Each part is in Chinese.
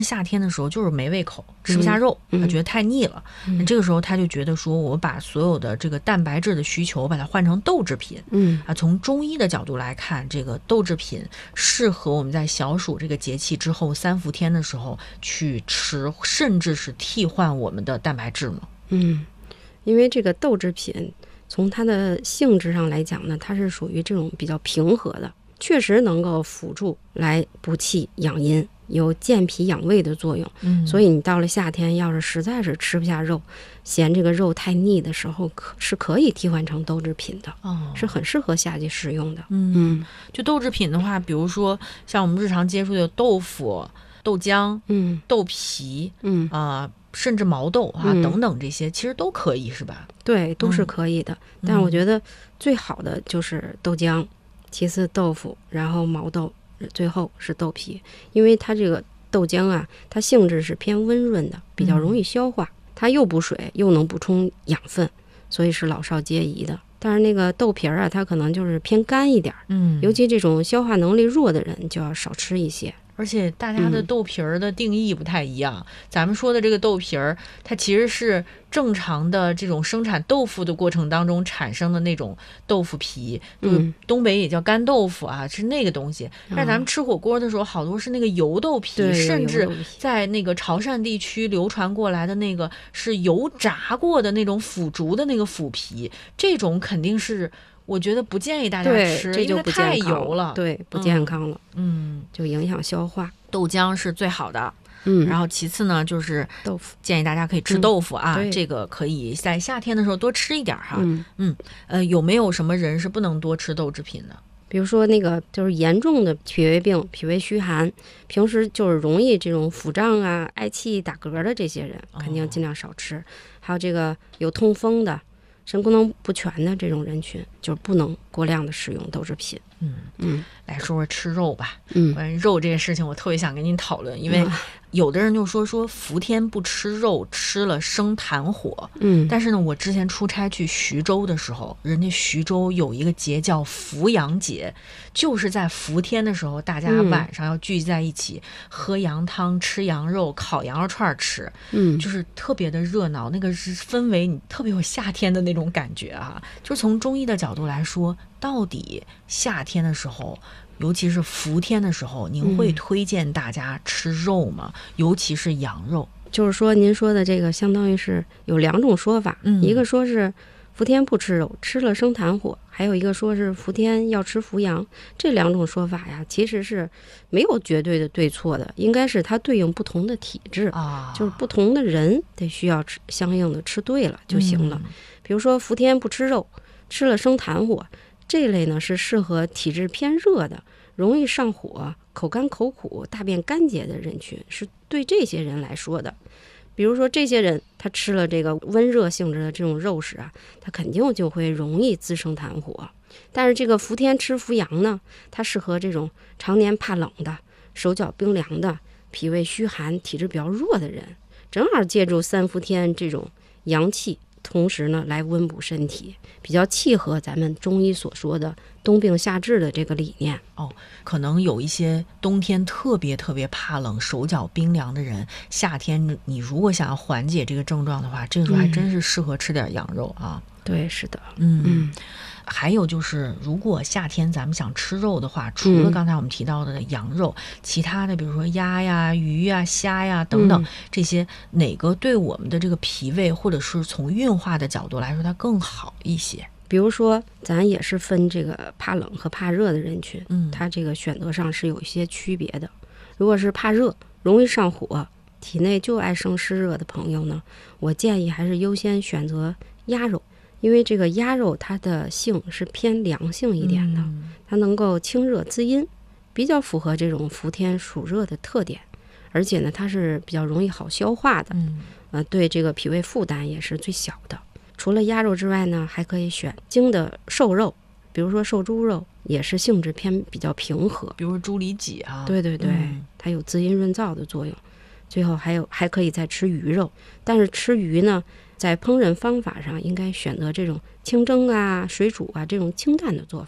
夏天的时候就是没胃口，吃不下肉，他觉得太腻了。那这个时候他就觉得说，我把所有的这个蛋白质的需求把它换成豆制品。从中医的角度来看，这个豆制品适合我们在小暑这个节气之后3伏天的时候去吃，甚至是替换我们的蛋白质吗？ 因为这个豆制品从它的性质上来讲呢，它是属于这种比较平和的，确实能够辅助来补气养阴，有健脾养胃的作用。所以你到了夏天，要是实在是吃不下肉，嫌这个肉太腻的时候，是可以替换成豆制品的，是很适合夏季食用的。 就豆制品的话，比如说像我们日常接触的豆腐、豆浆、豆皮，甚至毛豆等等，这些其实都可以，是吧？ 对，都是可以的。但我觉得最好的就是豆浆，其次豆腐，然后毛豆，最后是豆皮。因为它这个豆浆啊，它性质是偏温润的，比较容易消化，它又补水又能补充养分，所以是老少皆宜的。但是那个豆皮啊，它可能就是偏干一点，尤其这种消化能力弱的人就要少吃一些。 而且大家的豆皮儿的定义不太一样，咱们说的这个豆皮儿，它其实是正常的这种生产豆腐的过程当中产生的那种豆腐皮，就是东北也叫干豆腐是那个东西。但是咱们吃火锅的时候，好多是那个油豆皮，甚至在那个潮汕地区流传过来的那个是油炸过的那种腐竹的那个腐皮，这种肯定是我觉得不建议大家吃， 这就不太油了， 对，不健康了，就影响消化。 豆浆是最好的，然后其次呢就是豆腐， 建议大家可以吃豆腐这个可以在夏天的时候多吃一点有没有什么人是不能多吃豆制品的？ 比如说那个就是严重的脾胃病、脾胃虚寒，平时就是容易这种腹胀嗳气打嗝的这些人，肯定尽量少吃。还有这个有痛风的、肾功能不全的这种人群，就是不能过量的使用豆制品。 来说说吃肉吧。关于肉这件事情，我特别想跟您讨论，因为有的人就说伏天不吃肉，吃了生痰火。但是呢，我之前出差去徐州的时候，人家徐州有一个节叫伏羊节，就是在伏天的时候，大家晚上要聚集在一起，喝羊汤、吃羊肉、烤羊肉串吃，就是特别的热闹，那个氛围你特别有夏天的那种感觉就是从中医的角度来说，到底夏天的时候，尤其是伏天的时候，您会推荐大家吃肉吗？尤其是羊肉。 就是说您说的这个相当于是有2种说法，一个说是伏天不吃肉，吃了生痰火，还有一个说是伏天要吃伏羊。这2种说法呀，其实是没有绝对的对错的，应该是它对应不同的体质就是不同的人得需要吃相应的吃对了就行了。比如说伏天不吃肉，吃了生痰火，这类呢是适合体质偏热的、容易上火、口干口苦、大便干结的人群，是对这些人来说的。比如说这些人他吃了这个温热性质的这种肉食他肯定就会容易滋生痰火。但是这个伏天吃伏羊呢，它适合这种常年怕冷的、手脚冰凉的、脾胃虚寒、体质比较弱的人，正好借助3伏天这种阳气，同时呢来温补身体，比较契合咱们中医所说的冬病夏治的这个理念。 可能有一些冬天特别特别怕冷、手脚冰凉的人，夏天你如果想要缓解这个症状的话，这个时候还真是适合吃点羊肉对，是的。 还有就是，如果夏天咱们想吃肉的话，除了刚才我们提到的羊肉，其他的比如说鸭呀、鱼呀、虾呀等等，这些哪个对我们的这个脾胃或者是从运化的角度来说，它更好一些？ 比如说咱也是分这个怕冷和怕热的人群，它这个选择上是有一些区别的。如果是怕热、容易上火、体内就爱生湿热的朋友呢，我建议还是优先选择鸭肉。因为这个鸭肉它的性是偏凉性一点的，它能够清热滋阴，比较符合这种伏天暑热的特点。而且呢，它是比较容易好消化的，对这个脾胃负担也是最小的。除了鸭肉之外呢，还可以选精的瘦肉，比如说瘦猪肉，也是性质偏比较平和， 比如说猪里脊对，它有滋阴润燥的作用。最后还可以再吃鱼肉，但是吃鱼呢，在烹饪方法上应该选择这种清蒸水煮这种清淡的做法，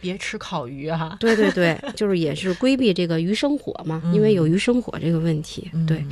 别吃烤鱼啊。 对对对，就是也是规避这个鱼生火嘛，因为有鱼生火这个问题。对。